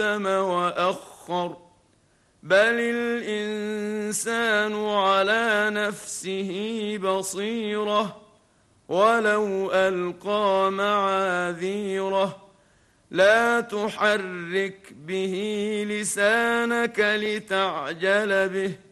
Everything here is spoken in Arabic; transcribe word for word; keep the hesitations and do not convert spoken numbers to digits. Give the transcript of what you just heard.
وقدم وأخر بل الإنسان على نفسه بصيرة ولو ألقى معاذيره لا تحرك به لسانك لتعجل به